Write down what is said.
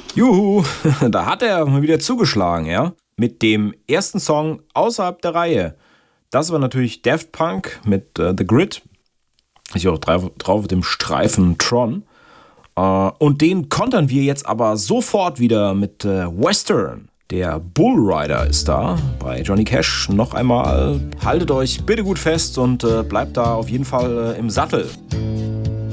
Juhu, da hat er mal wieder zugeschlagen, ja? Mit dem ersten Song außerhalb der Reihe. Das war natürlich Daft Punk mit The Grid. Ist ja auch drauf auf dem Streifen Tron. Und den kontern wir jetzt aber sofort wieder mit Western. Der Bull Rider ist da bei Johnny Cash. Noch einmal, haltet euch bitte gut fest und bleibt da auf jeden Fall im Sattel.